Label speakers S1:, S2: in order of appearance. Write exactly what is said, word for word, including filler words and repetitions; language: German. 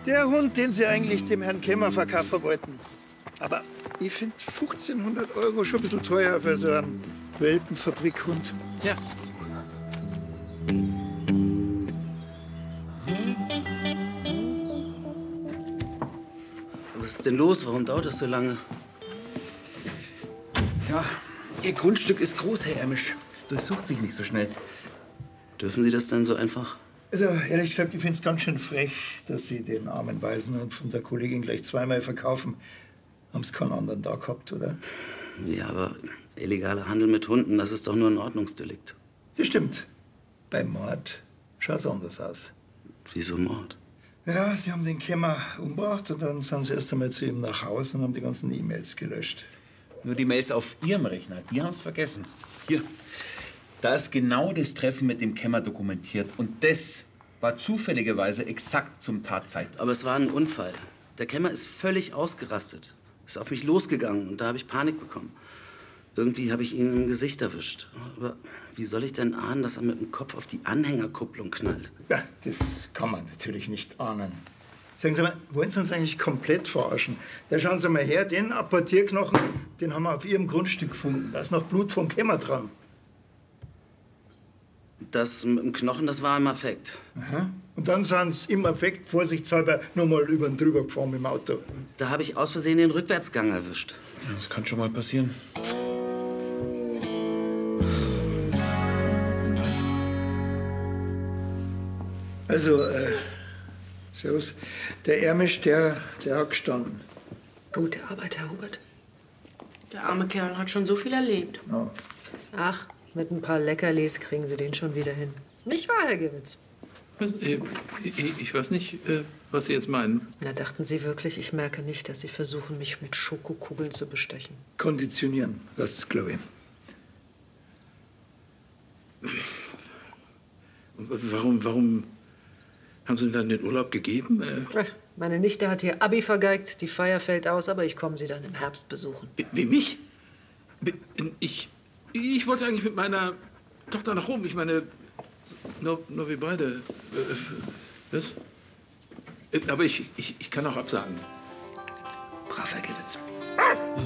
S1: Der Hund, den Sie eigentlich dem Herrn Kemmer verkaufen wollten. Aber ich finde fünfzehnhundert Euro schon ein bisschen teuer für so einen Welpenfabrikhund. Ja.
S2: Was ist denn los? Warum dauert das so lange?
S3: Ja, Ihr Grundstück ist groß, Herr Ermisch. Es durchsucht sich nicht so schnell.
S2: Dürfen Sie das denn so einfach?
S1: Also, ehrlich gesagt, ich finde es ganz schön frech, dass Sie den armen Waisenhund von der Kollegin gleich zweimal verkaufen. Haben Sie keinen anderen da gehabt, oder?
S2: Ja, aber illegaler Handel mit Hunden, das ist doch nur ein Ordnungsdelikt.
S1: Das stimmt. Beim Mord schaut's anders aus.
S2: Wieso Mord?
S1: Ja, Sie haben den Kemmer umgebracht und dann sind Sie erst einmal zu ihm nach Hause und haben die ganzen E-Mails gelöscht.
S3: Nur die Mails auf Ihrem Rechner, die haben es vergessen. Hier, da ist genau das Treffen mit dem Kemmer dokumentiert. Und das war zufälligerweise exakt zum Tatzeitpunkt.
S2: Aber es war ein Unfall. Der Kemmer ist völlig ausgerastet. Ist auf mich losgegangen und da habe ich Panik bekommen. Irgendwie habe ich ihn im Gesicht erwischt. Aber wie soll ich denn ahnen, dass er mit dem Kopf auf die Anhängerkupplung knallt?
S1: Ja, das kann man natürlich nicht ahnen. Sagen Sie mal, wollen Sie uns eigentlich komplett verarschen? Da schauen Sie mal her, den Apportierknochen, den haben wir auf Ihrem Grundstück gefunden. Da ist noch Blut vom Kemmer dran.
S2: Das mit dem Knochen, das war im Affekt.
S1: Aha. Und dann sind Sie im Affekt vorsichtshalber noch mal über den drüber gefahren mit dem Auto.
S2: Da habe ich aus Versehen den Rückwärtsgang erwischt.
S3: Das kann schon mal passieren.
S1: Also, äh, servus. Der Ermisch, der, der hat gestanden.
S4: Gute Arbeit, Herr Hubert.
S5: Der arme Kerl hat schon so viel erlebt.
S1: Ja.
S4: Ach, mit ein paar Leckerlis kriegen Sie den schon wieder hin. Nicht wahr, Herr Gewitz?
S6: Was, äh, ich, ich weiß nicht, äh, was Sie jetzt meinen.
S4: Na, dachten Sie wirklich, ich merke nicht, dass Sie versuchen, mich mit Schokokugeln zu bestechen?
S1: Konditionieren, das ist, glaube ich.
S6: Warum, warum haben Sie dann den Urlaub gegeben? Äh,
S4: Ach, meine Nichte hat hier Abi vergeigt, die Feier fällt aus, aber ich komme sie dann im Herbst besuchen.
S6: wie, wie mich? Wie- Ich, ich wollte eigentlich mit meiner Tochter nach Rom. Ich meine, nur, nur wir beide. Äh, was? Äh, Aber ich, ich, ich kann auch absagen.
S4: Brav, Herr Gewitz.